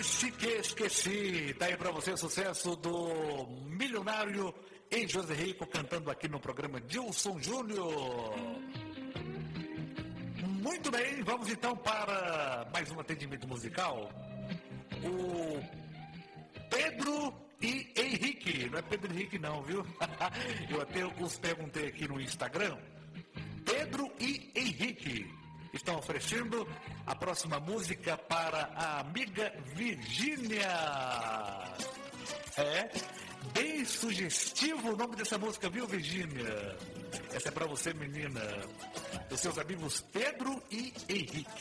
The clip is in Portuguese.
Disse que esqueci. Tá aí pra você o sucesso do milionário e José Rico cantando aqui no programa Dilson Júnior. Muito bem, vamos então para mais um atendimento musical. O Pedro e Henrique. Não é Pedro e Henrique não, viu? Eu até os perguntei aqui no Instagram. Pedro e Henrique estão oferecendo a próxima música para a amiga Virgínia. É, bem sugestivo o nome dessa música, viu, Virgínia? Essa é para você, menina. Dos seus amigos Pedro e Henrique.